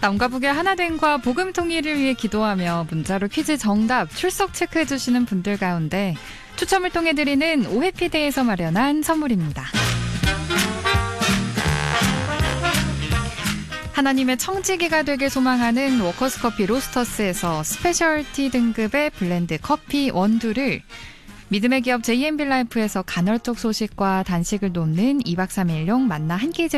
남과 북의 하나됨과 복음 통일을 위해 기도하며 문자로 퀴즈 정답 출석 체크해주시는 분들 가운데 추첨을 통해 드리는 오해피데이에서 마련한 선물입니다. 하나님의 청지기가 되길 소망하는 워커스커피 로스터스에서 스페셜티 등급의 블렌드 커피 원두를, 믿음의 기업 JMB라이프에서 간헐적 소식과 단식을 돕는 2박 3일용 만나 한 끼